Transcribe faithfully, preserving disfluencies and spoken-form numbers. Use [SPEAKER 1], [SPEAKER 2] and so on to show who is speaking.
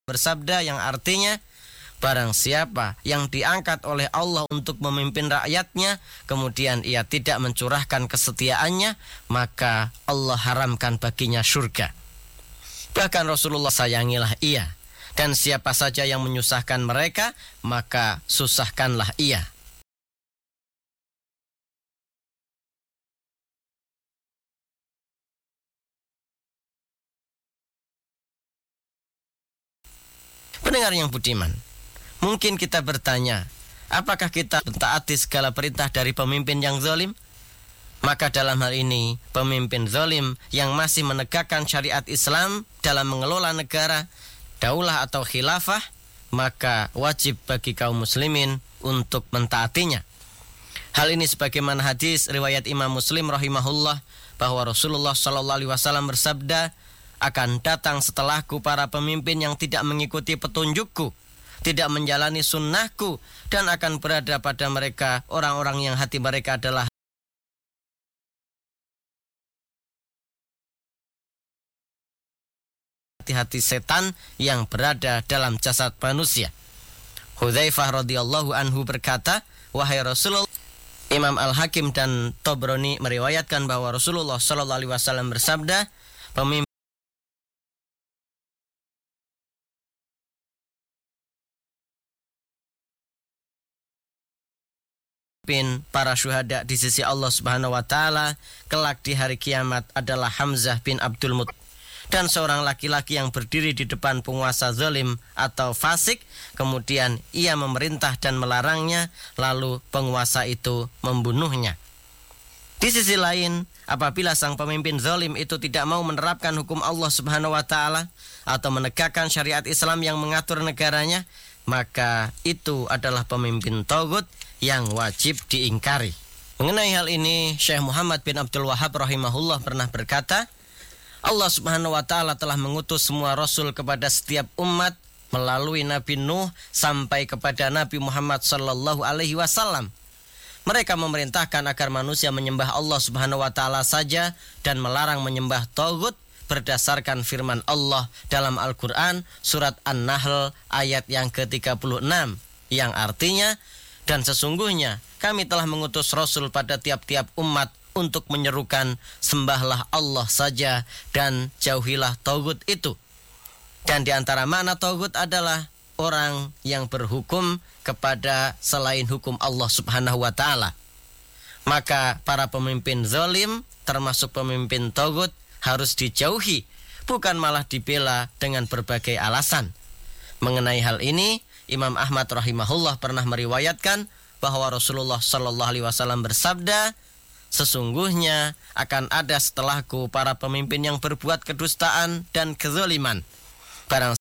[SPEAKER 1] bersabda yang artinya, barang siapa yang diangkat oleh Allah untuk memimpin rakyatnya, kemudian ia tidak mencurahkan kesetiaannya, maka Allah haramkan baginya surga. Bahkan Rasulullah, sayangilah ia, dan siapa saja yang menyusahkan mereka, maka susahkanlah ia. Pendengar yang budiman, mungkin kita bertanya, apakah kita mentaati segala perintah dari pemimpin yang zalim? Maka dalam hal ini, pemimpin zalim yang masih menegakkan syariat Islam dalam mengelola negara, daulah atau khilafah, maka wajib bagi kaum muslimin untuk mentaatinya. Hal ini sebagaimana hadis riwayat Imam Muslim rahimahullah, bahwa Rasulullah shallallahu alaihi wasallam bersabda, akan datang setelahku para pemimpin yang tidak mengikuti petunjukku, tidak menjalani sunnahku, dan akan berada pada mereka orang-orang yang hati mereka adalah hati-hati setan yang berada dalam jasad manusia. Hudzaifah radhiyallahu anhu berkata, wahai Rasulullah, Imam Al-Hakim dan Tabrani meriwayatkan bahwa Rasulullah shallallahu alaihi wasallam bersabda, pemimpin para syuhada di sisi Allah Subhanahu wa taala kelak di hari kiamat adalah Hamzah bin Abdul Muttalib, dan seorang laki-laki yang berdiri di depan penguasa zalim atau fasik, kemudian ia memerintah dan melarangnya, lalu penguasa itu membunuhnya. Di sisi lain, apabila sang pemimpin zalim itu tidak mau menerapkan hukum Allah Subhanahu wa taala atau menegakkan syariat Islam yang mengatur negaranya, maka itu adalah pemimpin tagut yang wajib diingkari. Mengenai hal ini, Syekh Muhammad bin Abdul Wahhab rahimahullah pernah berkata, Allah Subhanahu wa taala telah mengutus semua rasul kepada setiap umat melalui Nabi Nuh sampai kepada Nabi Muhammad sallallahu alaihi wasallam. Mereka memerintahkan agar manusia menyembah Allah Subhanahu wa taala saja dan melarang menyembah tagut berdasarkan firman Allah dalam Al-Qur'an surat An-Nahl ayat yang ke tiga puluh enam, yang artinya, dan sesungguhnya kami telah mengutus Rasul pada tiap-tiap umat untuk menyerukan sembahlah Allah saja dan jauhilah tagut itu. Dan di antara makna tagut adalah orang yang berhukum kepada selain hukum Allah Subhanahu wa taala. Maka para pemimpin zalim termasuk pemimpin tagut harus dijauhi, bukan malah dibela dengan berbagai alasan. Mengenai hal ini, Imam Ahmad rahimahullah pernah meriwayatkan bahwa Rasulullah shallallahu alaihi wasallam bersabda, sesungguhnya akan ada setelahku para pemimpin yang berbuat kedustaan dan kezaliman. Barang